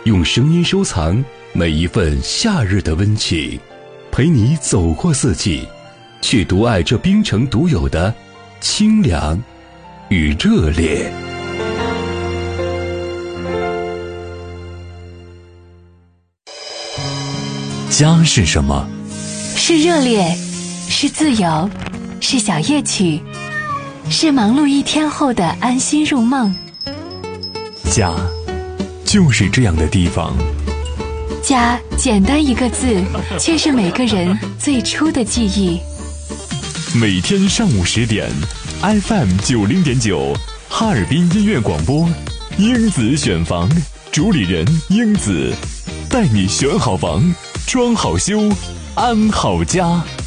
用声音收藏每一份夏日的温情，陪你走过四季，去独爱这冰城独有的清凉与热烈。 家是什么？ 是热烈，是自由，是小夜曲，是忙碌一天后的安心入梦。 家就是这样的地方。 家简单一个字，却是每个人最初的记忆。 每天上午10点 FM90.9 哈尔滨音乐广播，英子选房，主理人英子，带你选好房，装好修，安好家。